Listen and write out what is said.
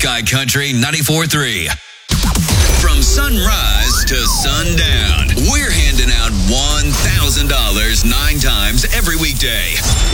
Buckeye Country 94.3. From sunrise to sundown, we're handing out $1,000 9 times every weekday.